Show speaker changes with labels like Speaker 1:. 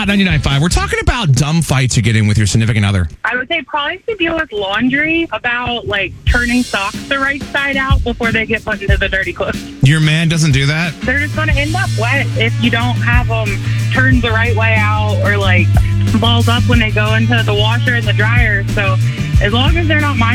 Speaker 1: Hot 99.5. We're talking about dumb fights you get in with your significant other.
Speaker 2: I would say probably to deal with laundry about like turning socks the right side out before they get put into the dirty clothes.
Speaker 1: Your man doesn't do that?
Speaker 2: They're just going to end up wet if you don't have them turned the right way out or like balls up when they go into the washer and the dryer. So as long as they're not my